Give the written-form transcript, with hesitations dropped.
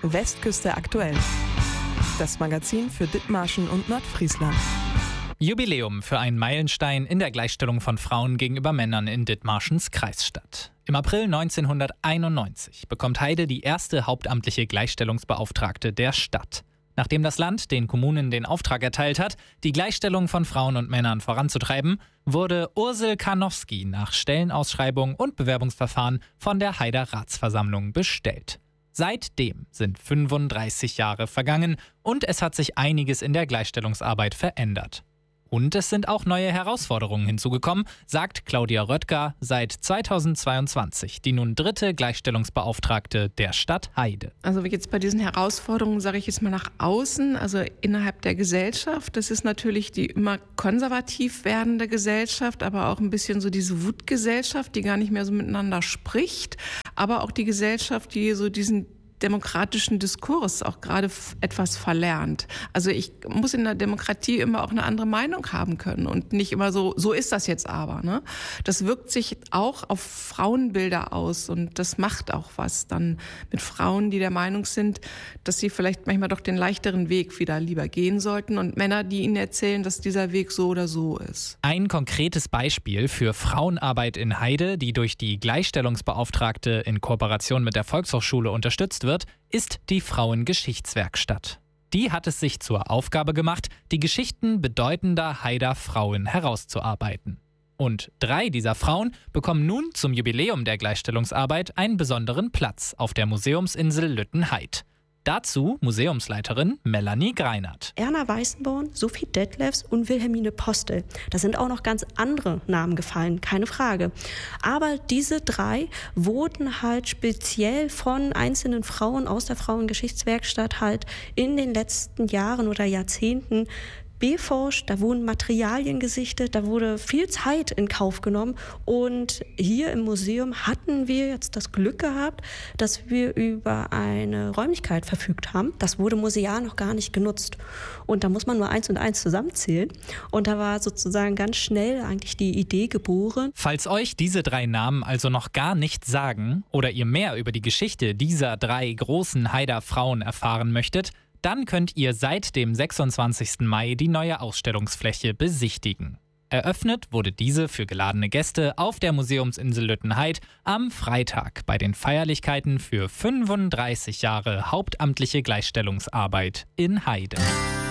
Westküste aktuell. Das Magazin für Dithmarschen und Nordfriesland. Jubiläum für einen Meilenstein in der Gleichstellung von Frauen gegenüber Männern in Dithmarschens Kreisstadt. Im April 1991 bekommt Heide die erste hauptamtliche Gleichstellungsbeauftragte der Stadt. Nachdem das Land den Kommunen den Auftrag erteilt hat, die Gleichstellung von Frauen und Männern voranzutreiben, wurde Ursel Karnowski nach Stellenausschreibung und Bewerbungsverfahren von der Heider Ratsversammlung bestellt. Seitdem sind 35 Jahre vergangen und es hat sich einiges in der Gleichstellungsarbeit verändert. Und es sind auch neue Herausforderungen hinzugekommen, sagt Claudia Röttger, seit 2022 die nun dritte Gleichstellungsbeauftragte der Stadt Heide. Also jetzt bei diesen Herausforderungen sage ich jetzt mal nach außen, also innerhalb der Gesellschaft. Das ist natürlich die immer konservativ werdende Gesellschaft, aber auch ein bisschen so diese Wutgesellschaft, die gar nicht mehr so miteinander spricht, aber auch die Gesellschaft, die so diesen demokratischen Diskurs auch gerade etwas verlernt. Also ich muss in der Demokratie immer auch eine andere Meinung haben können und nicht immer so ist das jetzt aber. Ne? Das wirkt sich auch auf Frauenbilder aus und das macht auch was dann mit Frauen, die der Meinung sind, dass sie vielleicht manchmal doch den leichteren Weg wieder lieber gehen sollten und Männer, die ihnen erzählen, dass dieser Weg so oder so ist. Ein konkretes Beispiel für Frauenarbeit in Heide, die durch die Gleichstellungsbeauftragte in Kooperation mit der Volkshochschule unterstützt wird, ist die Frauengeschichtswerkstatt. Die hat es sich zur Aufgabe gemacht, die Geschichten bedeutender Heider Frauen herauszuarbeiten. Und 3 dieser Frauen bekommen nun zum Jubiläum der Gleichstellungsarbeit einen besonderen Platz auf der Museumsinsel Lüttenheid. Dazu Museumsleiterin Melanie Greinert. Erna Weißenborn, Sophie Detlefs und Wilhelmine Postel. Da sind auch noch ganz andere Namen gefallen, keine Frage. Aber diese 3 wurden halt speziell von einzelnen Frauen aus der Frauengeschichtswerkstatt halt in den letzten Jahren oder Jahrzehnten beforscht, da wurden Materialien gesichtet, da wurde viel Zeit in Kauf genommen und hier im Museum hatten wir jetzt das Glück gehabt, dass wir über eine Räumlichkeit verfügt haben. Das wurde museal noch gar nicht genutzt und da muss man nur 1 und 1 zusammenzählen und da war sozusagen ganz schnell eigentlich die Idee geboren. Falls euch diese 3 Namen also noch gar nichts sagen oder ihr mehr über die Geschichte dieser 3 großen Heider Frauen erfahren möchtet, dann könnt ihr seit dem 26. Mai die neue Ausstellungsfläche besichtigen. Eröffnet wurde diese für geladene Gäste auf der Museumsinsel Lüttenheid am Freitag bei den Feierlichkeiten für 35 Jahre hauptamtliche Gleichstellungsarbeit in Heide.